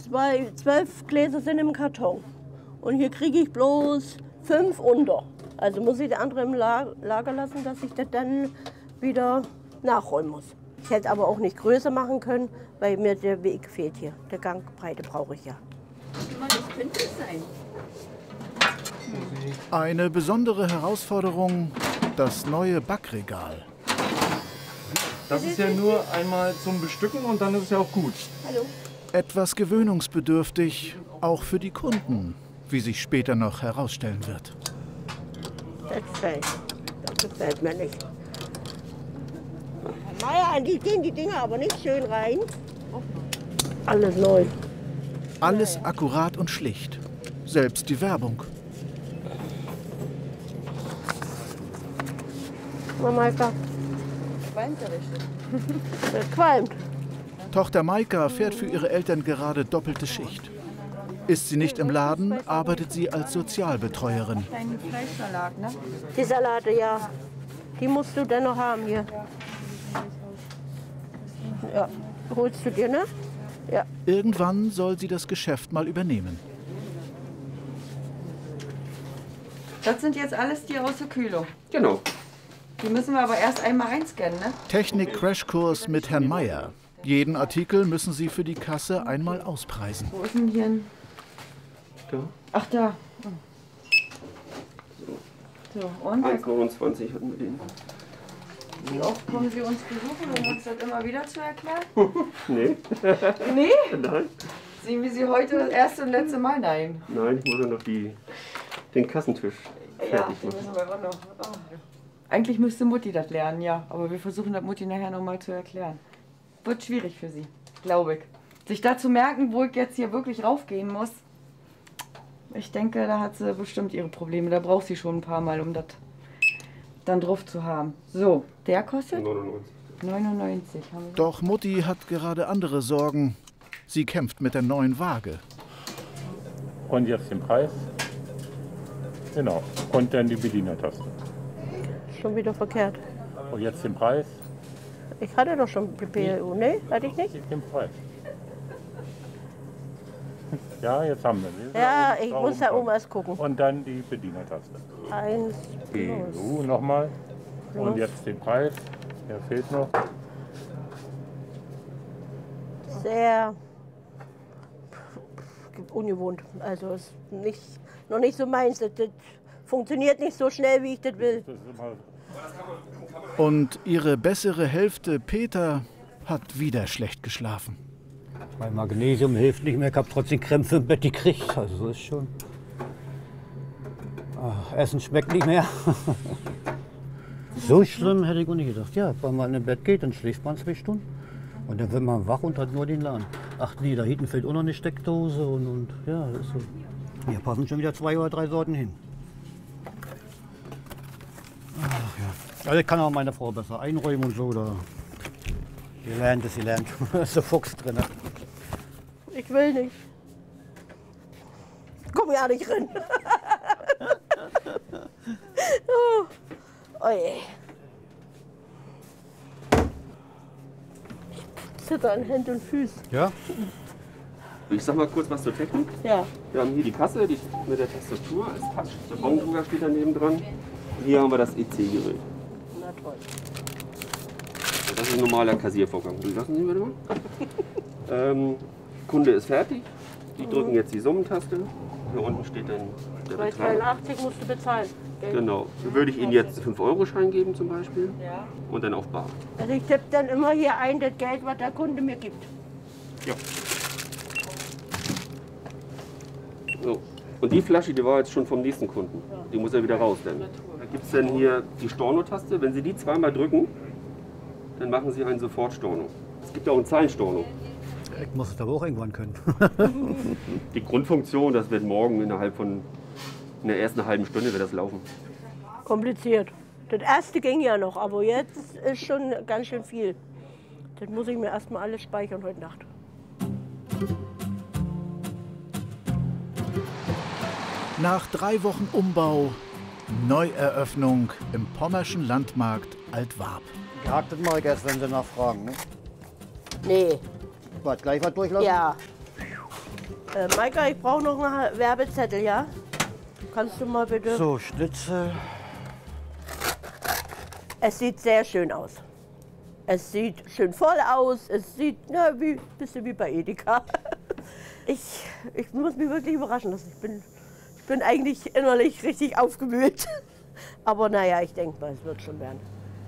12 Gläser sind im Karton. Und hier kriege ich bloß 5 unter. Also muss ich die andere im Lager lassen, dass ich das dann wieder nachräumen muss. Ich hätte aber auch nicht größer machen können, weil mir der Weg fehlt hier. Der Gangbreite brauche ich ja. Das könnte es sein. Eine besondere Herausforderung, das neue Backregal. Das ist ja nur einmal zum Bestücken und dann ist es ja auch gut. Hallo. Etwas gewöhnungsbedürftig, auch für die Kunden, wie sich später noch herausstellen wird. Das gefällt mir nicht. Naja, die gehen die Dinger aber nicht schön rein. Alles neu. Alles akkurat und schlicht. Selbst die Werbung. Maika. Qualmt der richtig. Das qualmt. Tochter Maika fährt für ihre Eltern gerade doppelte Schicht. Ist sie nicht im Laden, arbeitet sie als Sozialbetreuerin. Dein Fleischsalat, ne? Die Salate, ja. Die musst du dann noch haben hier. Ja, holst du dir, ne? Ja. Irgendwann soll sie das Geschäft mal übernehmen. Das sind jetzt alles die aus der Kühlung. Genau. Die müssen wir aber erst einmal einscannen, ne? Technik-Crashkurs mit Herrn Meier. Jeden Artikel müssen sie für die Kasse einmal auspreisen. Wo ist denn hier ein... Da. Ach, da. So, und? 1,29 hatten wir den. Wie oft kommen Sie uns besuchen, um uns das immer wieder zu erklären? Nee. Nee? Nein. Sehen wir Sie heute das erste und letzte Mal? Nein. Nein, ich muss ja noch den Kassentisch Ja, fertig den machen. müssen wir auch noch. Oh. Eigentlich müsste Mutti das lernen, ja. Aber wir versuchen das Mutti nachher noch mal zu erklären. Wird schwierig für sie, glaube ich. Sich da zu merken, wo ich jetzt hier wirklich raufgehen muss. Ich denke, da hat sie bestimmt ihre Probleme. Da braucht sie schon ein paar Mal, um das dann drauf zu haben. So, der kostet 99. 99. Haben wir. Doch Mutti hat gerade andere Sorgen. Sie kämpft mit der neuen Waage. Und jetzt den Preis. Genau. Und dann die Bedienertaste. Schon wieder verkehrt. Und jetzt den Preis. Ich hatte doch schon die PLU, ne? Hatte ich nicht? Den Preis. Ja, jetzt haben wir sie. Ja, ich muss da oben erst gucken. Und dann die Bedienertaste. 1 plus. Nochmal. Und Plus. jetzt den Preis. Der fehlt noch. Sehr ungewohnt. Also ist nicht, noch nicht so meins. Das funktioniert nicht so schnell, wie ich das will. Das ist immer Und ihre bessere Hälfte, Peter, hat wieder schlecht geschlafen. Mein Magnesium hilft nicht mehr, ich habe trotzdem Krämpfe im Bett gekriegt. Also so ist schon. Essen schmeckt nicht mehr. So schlimm hätte ich auch nicht gedacht. Ja, wenn man ins Bett geht, dann schläft man 2 Stunden. Und dann wird man wach und hat nur den Laden. Ach nee, da hinten fehlt auch noch eine Steckdose und ja, das ist so. Hier passen schon wieder 2 oder 3 Sorten hin. Ach ja. Also ich kann auch meine Frau besser einräumen und so. Da. Gelernt ist gelernt. Da ist der Fuchs drin. Ich will nicht. Komm ja nicht rein. Oh. Oh je. Ich zitter an Händen und Füßen. Ja? Ich sag mal kurz was zur Technik. Ja. Wir haben hier die Kasse mit der Tastatur als Touch. Der Bongdrucker steht daneben dran. Und hier haben wir das EC-Gerät. Na toll. Das ist ein normaler Kassiervorgang. Lassen Sie bitte mal. Kunde ist fertig. Die drücken jetzt die Summentaste. Hier unten steht dann der Betrag. 2,82 musst du bezahlen. Geld. Genau. Dann würde ich Ihnen jetzt einen 5-Euro-Schein geben zum Beispiel. Ja. Und dann auf Bar. Also ich tippe dann immer hier ein, das Geld, was der Kunde mir gibt. Ja. So. Und die Flasche, die war jetzt schon vom nächsten Kunden. Die muss er wieder raus. Dann. Da gibt es dann hier die Storno-Taste. Wenn Sie die zweimal drücken, dann machen Sie einen Sofort-Storno. Es gibt auch einen Zahlen-Storno. Ich muss es aber auch irgendwann können. Die Grundfunktion, das wird morgen innerhalb von in der ersten halben Stunde wird das laufen. Kompliziert. Das erste ging ja noch, aber jetzt ist schon ganz schön viel. Das muss ich mir erstmal alles speichern heute Nacht. Nach 3 Wochen Umbau, Neueröffnung im pommerschen Landmarkt Altwarp. Gehacktes mache ich erst, wenn Sie nachfragen. Ne? Nee, Was, gleich was durchlassen? ja. Maika, ich brauche noch einen Werbezettel, ja? Kannst du mal bitte... So, Schnitzel. Es sieht sehr schön aus. Es sieht schön voll aus. Es sieht ein bisschen wie bei Edeka. Ich muss mich wirklich überraschen lassen. Ich bin eigentlich innerlich richtig aufgewühlt. Aber naja, ich denke mal, es wird schon werden.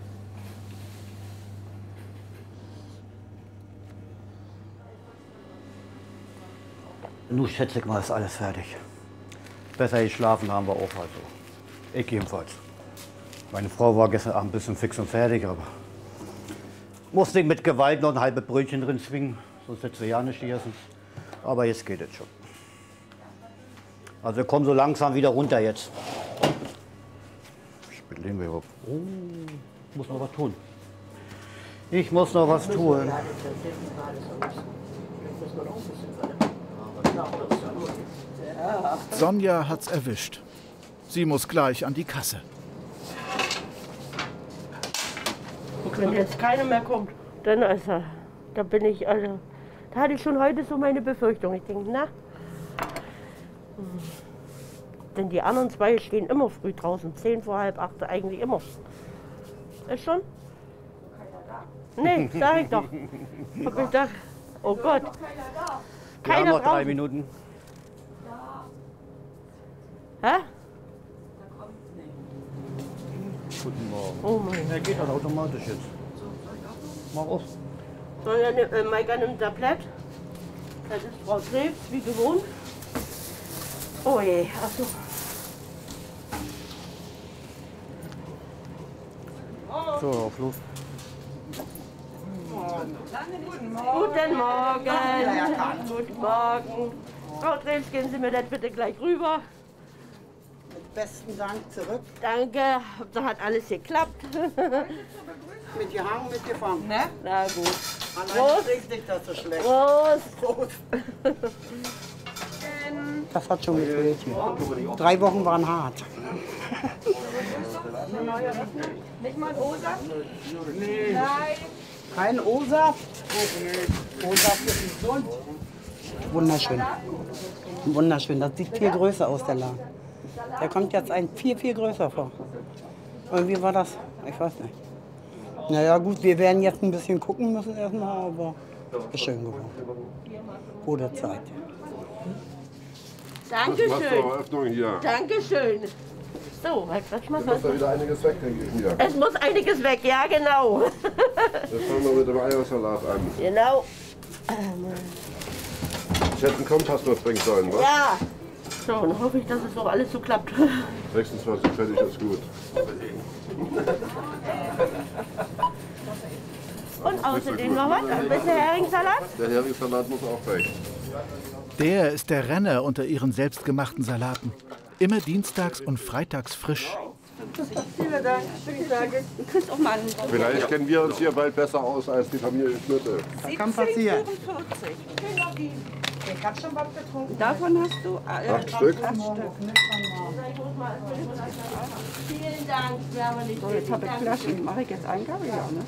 Nun schätze ich mal, ist alles fertig. Besser geschlafen haben wir auch, also. Ich jedenfalls. Meine Frau war gestern Abend ein bisschen fix und fertig, aber musste ich mit Gewalt noch ein halbes Brötchen drin zwingen, sonst hätte sie ja nicht gegessen. Aber jetzt geht es schon. Also wir kommen so langsam wieder runter jetzt. Spitteln wir überhaupt. Oh, ich muss noch was tun. Ich muss noch was tun. Sonja hat's erwischt. Sie muss gleich an die Kasse. Wenn jetzt keiner mehr kommt, dann da bin ich, da hatte ich schon heute so meine Befürchtung. Ich denke, na, denn die anderen zwei stehen immer früh draußen, 10 vor halb 8, eigentlich immer. Ist schon? Nee, sag ich doch. Hab ich gedacht, oh Gott. Wir haben noch 3 Minuten. Hä? Guten Morgen. Oh mein. Der geht halt automatisch jetzt. Mach auf. Sonja, Maika nimmt das Blatt. Das ist Frau Krebs, wie gewohnt. Oh je, achso. So, auf los. Guten Morgen. Guten Morgen. Frau Krebs, gehen Sie mir das bitte gleich rüber. Besten Dank zurück. Danke, da hat alles geklappt. Mitgehangen, mitgefangen. Ne? Na gut. Allein riecht nicht das so schlecht. Prost. Das hat schon gefehlt hier. 3 Wochen waren hart. Nicht mal ein O-Saft? Nee. Nein. Kein O-Saft? O-Saft ist gesund. Wunderschön. Wunderschön. Das sieht viel größer aus, der Laden. Der kommt jetzt ein viel größer vor. Und wie war das? Ich weiß nicht. Naja gut, wir werden jetzt ein bisschen gucken müssen erstmal, aber ist schön geworden. Gute Zeit. Dankeschön. Dankeschön. So, Herr Kretschmer, muss da wieder einiges weg, denke ich mir. es muss einiges weg, ja genau. Jetzt fangen wir mit dem Eiersalat an. Genau. Ich hätte einen Kompass mitbringen sollen, was? Ja. So, dann hoffe ich, dass es doch alles so klappt. 26 fertig ist gut. Und außerdem noch was? Ein bisschen Heringssalat? Der Heringssalat muss auch weg. Der ist der Renner unter ihren selbstgemachten Salaten. Immer dienstags und freitags frisch. Vielen Dank. Du kriegst auch mal einen. Vielleicht kennen wir uns hier bald besser aus als die Familie Knütte. Das kann passieren. 17,44. Ich hab schon was getrunken. Davon hast du 8 Stück. 8 Stück. Vielen Dank. So, jetzt habe ich Flaschen. Mache ich jetzt Eingabe? Ja, ne?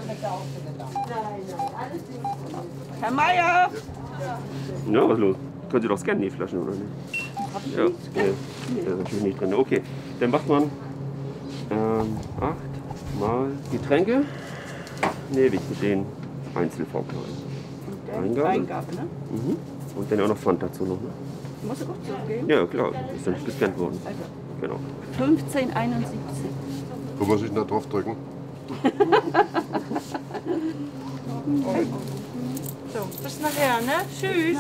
Herr Meier! Ja, was ist los? Können Sie doch scannen, die Flaschen, oder nicht? Ja, nee, da ist natürlich nicht drin. Okay, dann macht man 8 mal Getränke. Nee, mit den Einzelvorkleiden. Eingabe, ne? Mhm. Und dann auch noch Pfand dazu noch, ne? Muss ich auch zugeben? Ja, klar, ist dann gescannt worden. Genau. 15,71. Wo muss ich denn da drauf drücken? So, bis nachher, ne? Tschüss.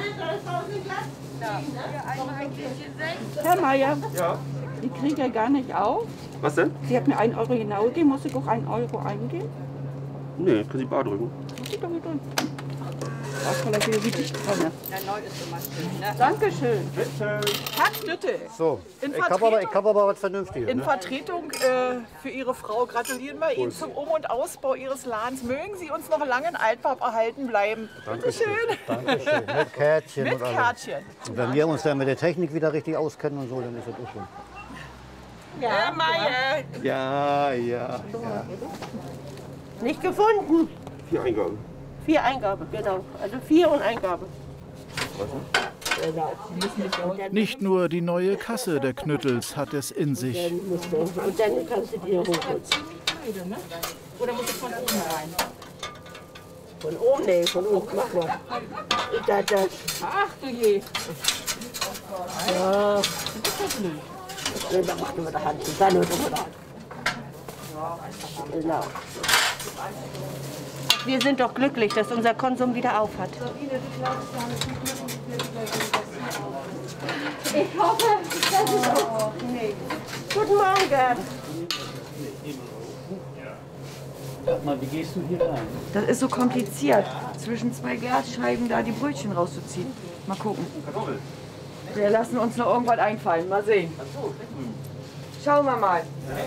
Herr Meier, Ja. ich kriege ja gar nicht auf. Was denn? Sie hat mir 1 Euro genau gegeben. Muss ich auch 1 Euro eingeben? Nee, können Sie Bar drücken. Muss ich doch wieder tun. Da ist vielleicht wieder wie dicht dran. Dankeschön. Bitte. Herr Knütte, So, In ich hab aber was Vernünftiges. in Ne? Vertretung für Ihre Frau gratulieren wir Ihnen zum Um- und Ausbau Ihres Ladens. Mögen Sie uns noch lange in Altpapp erhalten bleiben. Dankeschön. Dankeschön. Mit Kärtchen Mit und allem. Kärtchen. Und wenn wir uns dann mit der Technik wieder richtig auskennen und so, dann ist das auch schon. Herr Meier. Ja. Nicht gefunden. 4 Eingaben. 4 Eingabe, genau. Also 4 und Eingabe. Was? Nicht nur die neue Kasse der Knüttels hat es in sich. Und dann kannst du die hochholen. Oder muss ich von oben rein? Von oben, nee, von unten, mach mal. Das. Ach du je. Ja. Dann machen wir die Hand. Dann mit der Hand. Genau. Wir sind doch glücklich, dass unser Konsum wieder auf hat. Ich hoffe, das ist auch. Nee. Guten Morgen, Gerd. Sag mal, wie gehst du hier rein? Das ist so kompliziert, zwischen zwei Glasscheiben da die Brötchen rauszuziehen. Mal gucken. Wir lassen uns noch irgendwas einfallen. Mal sehen. Schauen wir mal.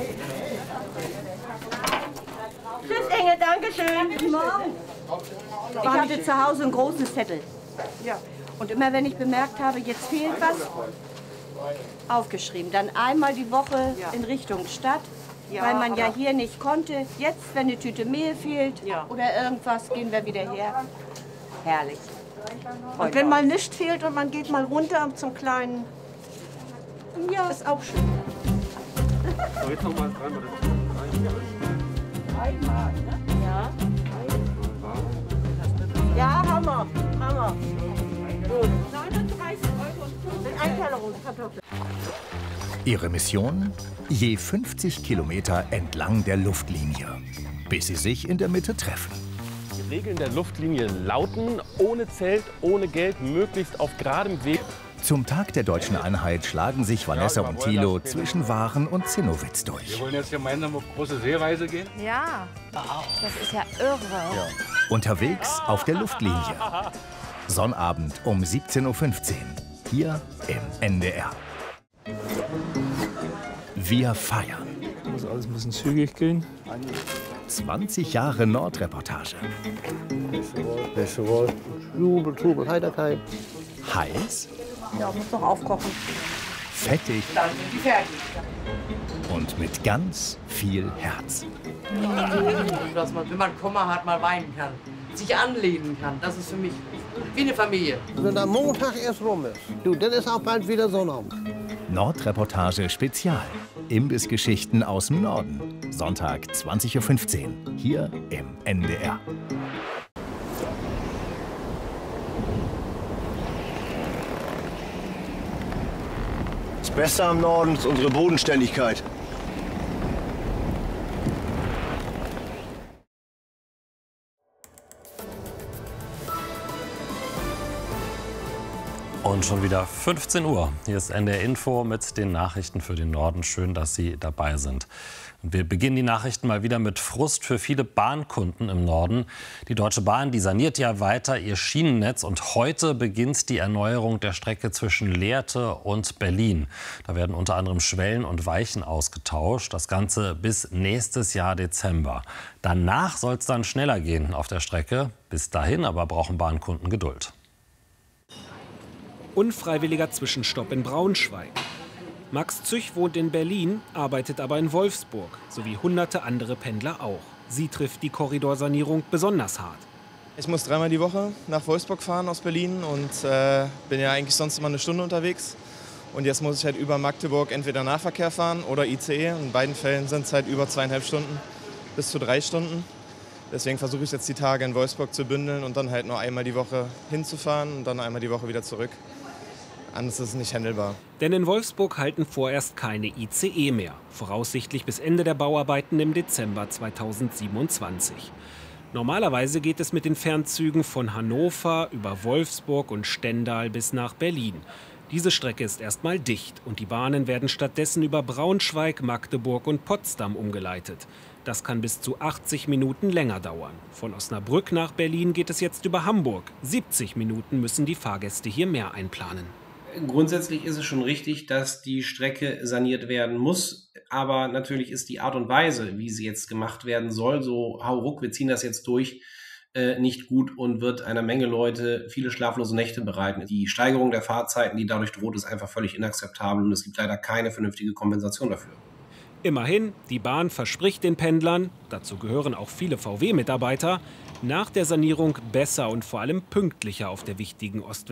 Tschüss, Inge, danke schön. Guten Morgen. Ich hatte zu Hause einen großen Zettel. Ja. Und immer wenn ich bemerkt habe, jetzt fehlt was, aufgeschrieben. Dann einmal die Woche in Richtung Stadt. Weil man ja hier nicht konnte. Jetzt, wenn eine Tüte Mehl fehlt oder irgendwas, gehen wir wieder her. Herrlich. Und wenn mal nichts fehlt und man geht mal runter zum kleinen, ja, ist auch schön. So, jetzt noch mal dreimal Einmal, ne? Ja. Ja, Hammer. Hammer. Gut. 39 € mit Einkellerung Kartoffeln. Ihre Mission? Je 50 Kilometer entlang der Luftlinie, bis sie sich in der Mitte treffen. Die Regeln der Luftlinie lauten: ohne Zelt, ohne Geld, möglichst auf geradem Weg. Zum Tag der deutschen Einheit schlagen sich Vanessa und Thilo zwischen Waren und Zinnowitz durch. Wir wollen jetzt gemeinsam auf große Seereise gehen? Ja, das ist ja irre. Ja. Unterwegs auf der Luftlinie. Sonnabend um 17:15 Uhr, hier im NDR. Wir feiern. Muss alles ein bisschen zügig gehen. 20 Jahre Nordreportage. Jubel, Trubel, Heiterkeit. Heiß. Ja, muss noch aufkochen. Fettig. Dann sind die fertig. Und mit ganz viel Herz. Dass man, wenn man Kummer hat, mal weinen kann. Sich anlehnen kann. Das ist für mich wie eine Familie. Wenn der Montag erst rum ist, du, dann ist auch bald wieder Sonnabend. Nordreportage Spezial. Imbissgeschichten aus dem Norden. Sonntag 20:15 Uhr. Hier im NDR. Das Beste am Norden ist unsere Bodenständigkeit. Und schon wieder 15 Uhr. Hier ist NDR Info mit den Nachrichten für den Norden. Schön, dass Sie dabei sind. Und wir beginnen die Nachrichten mal wieder mit Frust für viele Bahnkunden im Norden. Die Deutsche Bahn, die saniert ja weiter ihr Schienennetz. Und heute beginnt die Erneuerung der Strecke zwischen Lehrte und Berlin. Da werden unter anderem Schwellen und Weichen ausgetauscht. Das Ganze bis nächstes Jahr Dezember. Danach soll es dann schneller gehen auf der Strecke. Bis dahin aber brauchen Bahnkunden Geduld. Unfreiwilliger Zwischenstopp in Braunschweig. Max Züch wohnt in Berlin, arbeitet aber in Wolfsburg, sowie hunderte andere Pendler auch. Sie trifft die Korridorsanierung besonders hart. Ich muss dreimal die Woche nach Wolfsburg fahren aus Berlin und bin ja eigentlich sonst immer eine Stunde unterwegs. Und jetzt muss ich halt über Magdeburg entweder Nahverkehr fahren oder ICE. In beiden Fällen sind es halt über 2,5 Stunden bis zu 3 Stunden. Deswegen versuche ich jetzt die Tage in Wolfsburg zu bündeln und dann halt nur einmal die Woche hinzufahren und dann einmal die Woche wieder zurück. Anders ist es nicht handelbar. Denn in Wolfsburg halten vorerst keine ICE mehr. Voraussichtlich bis Ende der Bauarbeiten im Dezember 2027. Normalerweise geht es mit den Fernzügen von Hannover über Wolfsburg und Stendal bis nach Berlin. Diese Strecke ist erstmal dicht und die Bahnen werden stattdessen über Braunschweig, Magdeburg und Potsdam umgeleitet. Das kann bis zu 80 Minuten länger dauern. Von Osnabrück nach Berlin geht es jetzt über Hamburg. 70 Minuten müssen die Fahrgäste hier mehr einplanen. Grundsätzlich ist es schon richtig, dass die Strecke saniert werden muss. Aber natürlich ist die Art und Weise, wie sie jetzt gemacht werden soll, so hauruck, wir ziehen das jetzt durch, nicht gut und wird einer Menge Leute viele schlaflose Nächte bereiten. Die Steigerung der Fahrzeiten, die dadurch droht, ist einfach völlig inakzeptabel und es gibt leider keine vernünftige Kompensation dafür. Immerhin, die Bahn verspricht den Pendlern, dazu gehören auch viele VW-Mitarbeiter, nach der Sanierung besser und vor allem pünktlicher auf der wichtigen Ost-West-